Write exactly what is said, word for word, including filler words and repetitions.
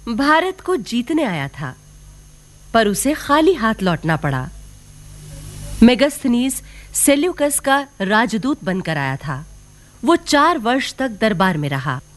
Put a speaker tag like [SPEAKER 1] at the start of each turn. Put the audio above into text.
[SPEAKER 1] भारत को जीतने आया था, पर उसे खाली हाथ लौटना पड़ा। मेगास्थनीज सेल्यूकस का राजदूत बनकर आया था। वो चार वर्ष तक दरबार में रहा।